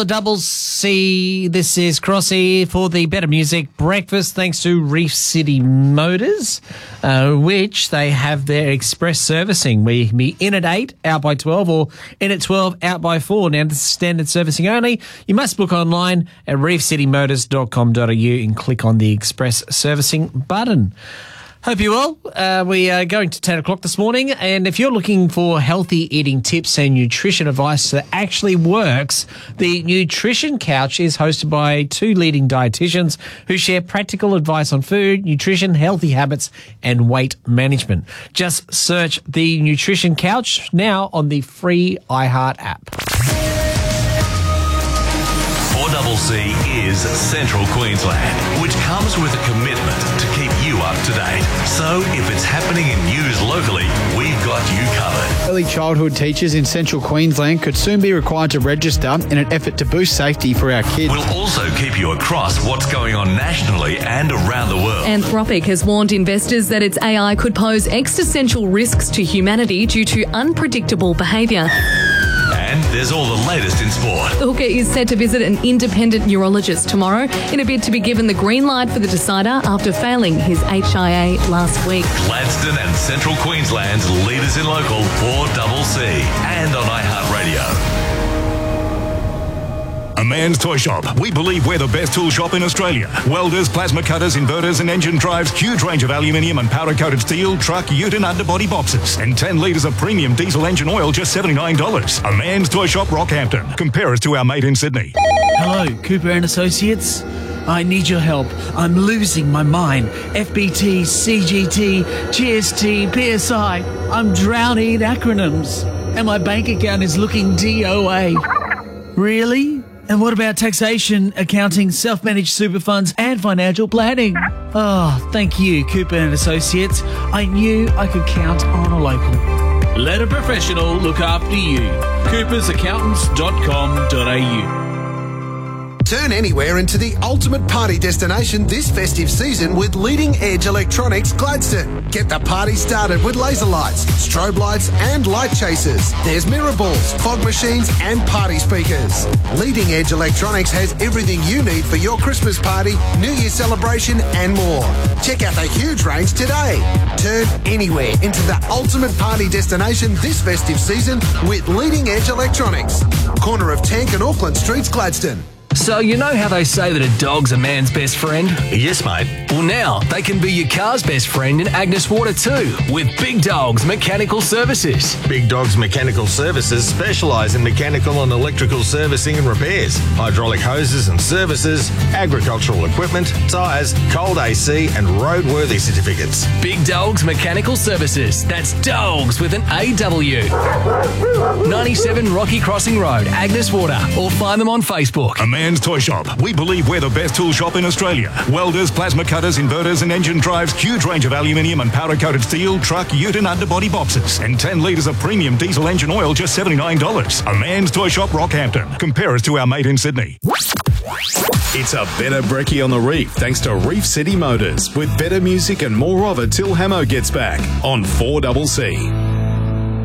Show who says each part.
Speaker 1: 4CC. This is Crossy for the Better Music Breakfast, thanks to Reef City Motors, which they have their express servicing. We can be in at 8, out by 12, or in at 12, out by 4. Now, this is standard servicing only. You must book online at reefcitymotors.com.au and click on the express servicing button. Hope you're well. We are going to 10 o'clock this morning, and if you're looking for healthy eating tips and nutrition advice that actually works, the Nutrition Couch is hosted by two leading dietitians who share practical advice on food, nutrition, healthy habits, and weight management. Just search the Nutrition Couch now on the free iHeart app.
Speaker 2: 4CC is Central Queensland, which comes with a commitment to keep you up to date. So if it's happening in news locally, we've got you covered.
Speaker 3: Early childhood teachers in Central Queensland could soon be required to register in an effort to boost safety for our kids.
Speaker 2: We'll also keep you across what's going on nationally and around the world.
Speaker 4: Anthropic has warned investors that its AI could pose existential risks to humanity due to unpredictable behaviour.
Speaker 2: And there's all the latest in sport.
Speaker 4: The hooker is set to visit an independent neurologist tomorrow in a bid to be given the green light for the decider after failing his HIA last week.
Speaker 2: Gladstone and Central Queensland's leaders in local 4CC and on iHeartRadio. A Man's Toy Shop. We believe we're the best tool shop in Australia. Welders, plasma cutters, inverters and engine drives, huge range of aluminium and powder-coated steel, truck, ute and underbody boxes, and 10 litres of premium diesel engine oil, just $79. A Man's Toy Shop, Rockhampton. Compare us to our mate in Sydney.
Speaker 5: Hello, Cooper and Associates. I need your help. I'm losing my mind. FBT, CGT, GST, PSI. I'm drowning in acronyms. And my bank account is looking DOA. Really? And what about taxation, accounting, self-managed super funds and financial planning? Oh, thank you, Cooper and Associates. I knew I could count on a local. Let a professional look after you. coopersaccountants.com.au.
Speaker 6: Turn anywhere into the ultimate party destination this festive season with Leading Edge Electronics Gladstone. Get the party started with laser lights, strobe lights and light chasers. There's mirror balls, fog machines and party speakers. Leading Edge Electronics has everything you need for your Christmas party, New Year celebration and more. Check out the huge range today. Turn anywhere into the ultimate party destination this festive season with Leading Edge Electronics. Corner of Tank and Auckland Streets, Gladstone.
Speaker 7: So you know how they say that a dog's a man's best friend?
Speaker 2: Yes, mate.
Speaker 7: Well, now they can be your car's best friend in Agnes Water too, with Big Dogs Mechanical Services.
Speaker 8: Big Dogs Mechanical Services specialise in mechanical and electrical servicing and repairs, hydraulic hoses and services, agricultural equipment, tyres, cold AC and roadworthy certificates.
Speaker 7: Big Dogs Mechanical Services. That's dogs with an AW. 97 Rocky Crossing Road, Agnes Water, or find them on Facebook.
Speaker 2: A Man's Toy Shop. We believe we're the best tool shop in Australia. Welders, plasma cutters, inverters and engine drives, huge range of aluminium and powder-coated steel, truck, ute and underbody boxes, and 10 litres of premium diesel engine oil, just $79. A Man's Toy Shop, Rockhampton. Compare us to our mate in Sydney.
Speaker 9: It's a better brekkie on the reef thanks to Reef City Motors, with better music and more of it till Hamo gets back on 4CC.